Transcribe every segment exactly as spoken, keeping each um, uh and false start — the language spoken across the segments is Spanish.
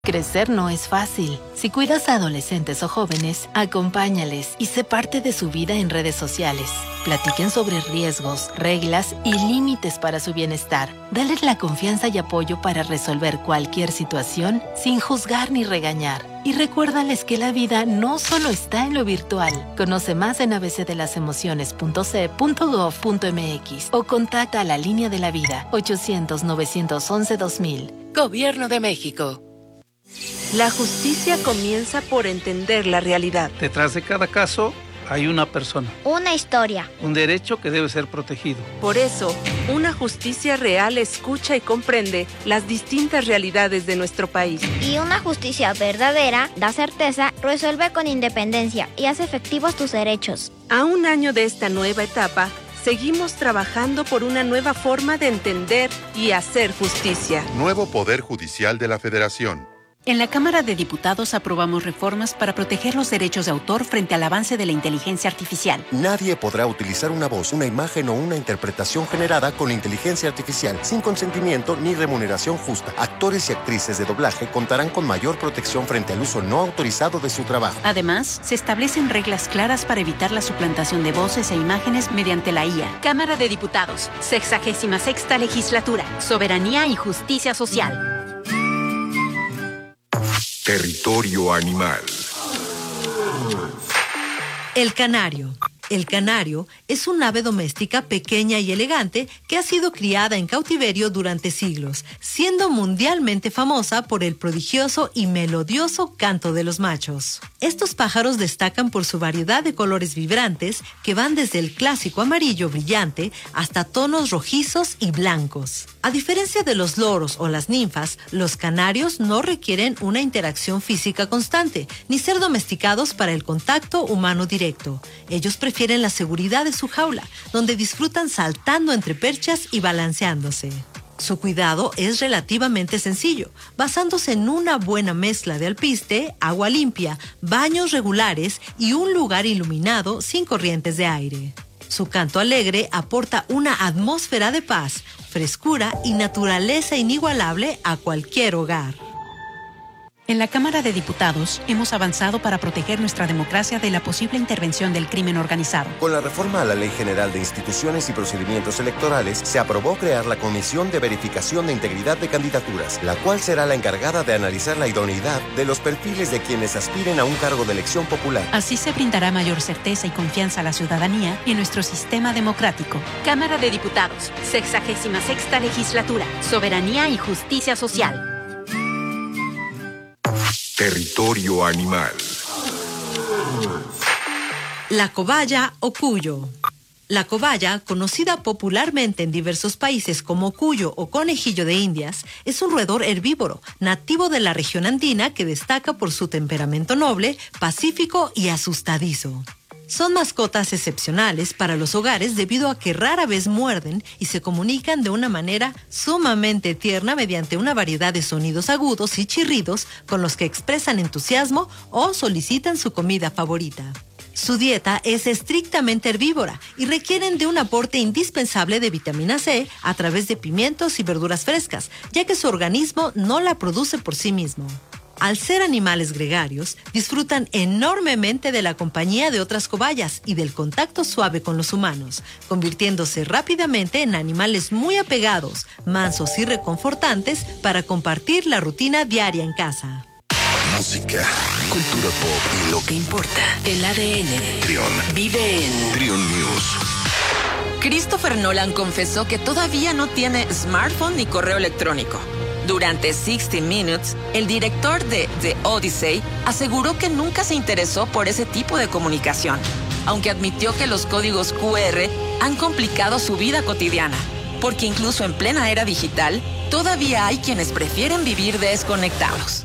Crecer no es fácil. Si cuidas a adolescentes o jóvenes, acompáñales y sé parte de su vida en redes sociales. Platiquen sobre riesgos, reglas y límites para su bienestar. Dales la confianza y apoyo para resolver cualquier situación sin juzgar ni regañar. Y recuérdales que la vida no solo está en lo virtual. Conoce más en a b c de las emociones punto c e punto gov punto m x o contacta a la Línea de la Vida ochocientos, novecientos once, dos mil. Gobierno de México. La justicia comienza por entender la realidad. Detrás de cada caso hay una persona. Una historia. Un derecho que debe ser protegido. Por eso, una justicia real escucha y comprende las distintas realidades de nuestro país. Y una justicia verdadera da certeza, resuelve con independencia y hace efectivos tus derechos. A un año de esta nueva etapa, seguimos trabajando por una nueva forma de entender y hacer justicia. Nuevo Poder Judicial de la Federación. En la Cámara de Diputados aprobamos reformas para proteger los derechos de autor frente al avance de la inteligencia artificial. Nadie podrá utilizar una voz, una imagen o una interpretación generada con inteligencia artificial sin consentimiento ni remuneración justa. Actores y actrices de doblaje contarán con mayor protección frente al uso no autorizado de su trabajo. Además, se establecen reglas claras para evitar la suplantación de voces e imágenes mediante la I A. Cámara de Diputados, sexagésima sexta legislatura, soberanía y justicia social. Territorio animal. El canario. El canario es un ave doméstica pequeña y elegante que ha sido criada en cautiverio durante siglos, siendo mundialmente famosa por el prodigioso y melodioso canto de los machos. Estos pájaros destacan por su variedad de colores vibrantes que van desde el clásico amarillo brillante hasta tonos rojizos y blancos. A diferencia de los loros o las ninfas, los canarios no requieren una interacción física constante, ni ser domesticados para el contacto humano directo. Ellos prefieren la seguridad de su jaula, donde disfrutan saltando entre perchas y balanceándose. Su cuidado es relativamente sencillo, basándose en una buena mezcla de alpiste, agua limpia, baños regulares y un lugar iluminado sin corrientes de aire. Su canto alegre aporta una atmósfera de paz, frescura y naturaleza inigualable a cualquier hogar. En la Cámara de Diputados hemos avanzado para proteger nuestra democracia de la posible intervención del crimen organizado. Con la reforma a la Ley General de Instituciones y Procedimientos Electorales, se aprobó crear la Comisión de Verificación de Integridad de Candidaturas, la cual será la encargada de analizar la idoneidad de los perfiles de quienes aspiren a un cargo de elección popular. Así se brindará mayor certeza y confianza a la ciudadanía y en nuestro sistema democrático. Cámara de Diputados, sexagésima sexta legislatura, soberanía y justicia social. Territorio animal. La cobaya o cuyo. La cobaya, conocida popularmente en diversos países como cuyo o conejillo de Indias, es un roedor herbívoro, nativo de la región andina que destaca por su temperamento noble, pacífico y asustadizo. Son mascotas excepcionales para los hogares debido a que rara vez muerden y se comunican de una manera sumamente tierna mediante una variedad de sonidos agudos y chirridos con los que expresan entusiasmo o solicitan su comida favorita. Su dieta es estrictamente herbívora y requieren de un aporte indispensable de vitamina C a través de pimientos y verduras frescas, ya que su organismo no la produce por sí mismo. Al ser animales gregarios, disfrutan enormemente de la compañía de otras cobayas y del contacto suave con los humanos, convirtiéndose rápidamente en animales muy apegados, mansos y reconfortantes para compartir la rutina diaria en casa. Música, cultura pop y lo que importa. El A D N. Trión. Vive en Trión News. Christopher Nolan confesó que todavía no tiene smartphone ni correo electrónico. Durante sixty minutes, el director de The Odyssey aseguró que nunca se interesó por ese tipo de comunicación, aunque admitió que los códigos Q R han complicado su vida cotidiana, porque incluso en plena era digital, todavía hay quienes prefieren vivir desconectados.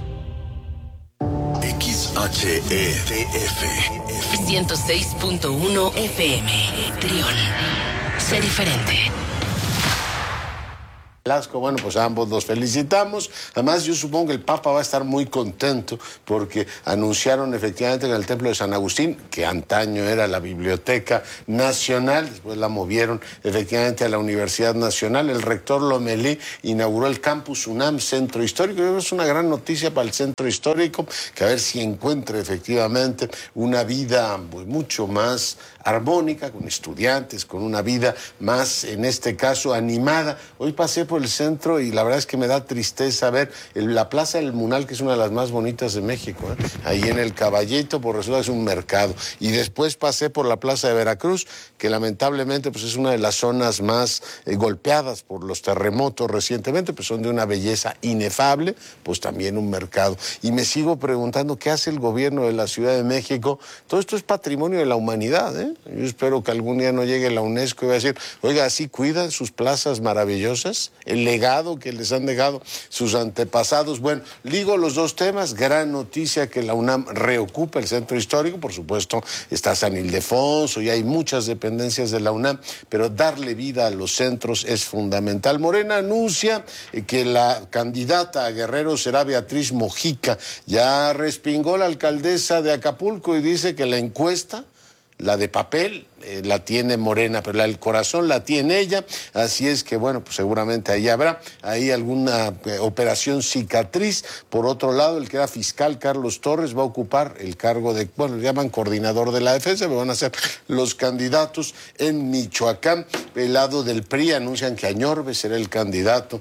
X H E D F ciento seis punto uno F M. Trión. Sé diferente. Velasco, bueno, pues ambos los felicitamos. Además, yo supongo que el Papa va a estar muy contento porque anunciaron efectivamente que en el Templo de San Agustín, que antaño era la Biblioteca Nacional, después la movieron efectivamente a la Universidad Nacional, el rector Lomelí inauguró el Campus UNAM Centro Histórico. Yo creo que es una gran noticia para el Centro Histórico, que a ver si encuentra efectivamente una vida pues, mucho más armónica, con estudiantes, con una vida más, en este caso, animada. Hoy pasé por el centro y la verdad es que me da tristeza ver el, la Plaza del Munal, que es una de las más bonitas de México, ¿eh? Ahí en el Caballito, por resulta es un mercado. Y después pasé por la Plaza de Veracruz, que lamentablemente pues, es una de las zonas más eh, golpeadas por los terremotos recientemente, pues son de una belleza inefable, pues también un mercado. Y me sigo preguntando, ¿qué hace el gobierno de la Ciudad de México? Todo esto es patrimonio de la humanidad, ¿eh? Yo espero que algún día no llegue la UNESCO y va a decir, oiga, ¿así cuidan sus plazas maravillosas? El legado que les han dejado sus antepasados. Bueno, ligo los dos temas. Gran noticia que la UNAM reocupa el centro histórico. Por supuesto, está San Ildefonso y hay muchas dependencias de la UNAM, pero darle vida a los centros es fundamental. Morena anuncia que la candidata a Guerrero será Beatriz Mojica. Ya respingó la alcaldesa de Acapulco y dice que la encuesta, la de papel, eh, la tiene Morena, pero la del corazón la tiene ella, así es que, bueno, pues seguramente ahí habrá ahí alguna eh, operación cicatriz. Por otro lado, el que era fiscal, Carlos Torres, va a ocupar el cargo de, bueno, le llaman coordinador de la defensa, pero van a ser los candidatos en Michoacán. El lado del P R I anuncian que Añorbe será el candidato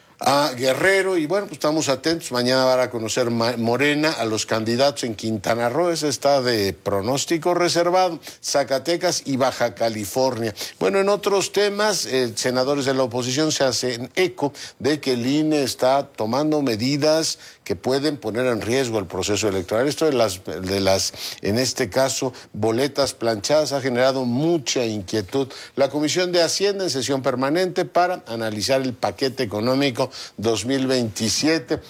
a Guerrero, y bueno, pues estamos atentos. Mañana van a conocer Morena a los candidatos en Quintana Roo, ese está de pronóstico reservado, Zacatecas y Baja California. Bueno, en otros temas, eh, senadores de la oposición se hacen eco de que el I N E está tomando medidas que pueden poner en riesgo el proceso electoral. Esto de las, de las, en este caso, boletas planchadas ha generado mucha inquietud. La Comisión de Hacienda en sesión permanente para analizar el paquete económico dos mil veintisiete.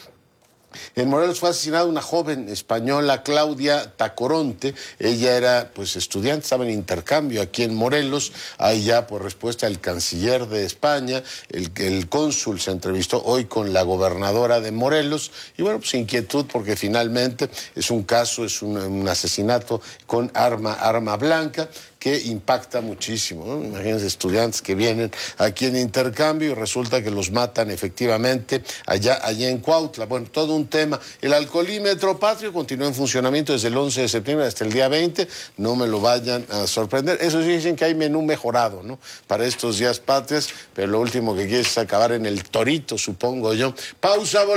En Morelos fue asesinada una joven española, Claudia Tacoronte. Ella era pues estudiante, estaba en intercambio aquí en Morelos. Ahí ya por respuesta del canciller de España, el, el cónsul se entrevistó hoy con la gobernadora de Morelos. Y bueno, pues inquietud porque finalmente es un caso, es un, un asesinato con arma, arma blanca, que impacta muchísimo, ¿no? Imagínense estudiantes que vienen aquí en intercambio y resulta que los matan efectivamente allá, allá en Cuautla. Bueno, todo un tema. El alcoholímetro patrio continúa en funcionamiento desde el once de septiembre hasta el día veinte. No me lo vayan a sorprender. Eso sí dicen que hay menú mejorado, ¿no? Para estos días patrios, pero lo último que quiere es acabar en el torito, supongo yo. Pausa.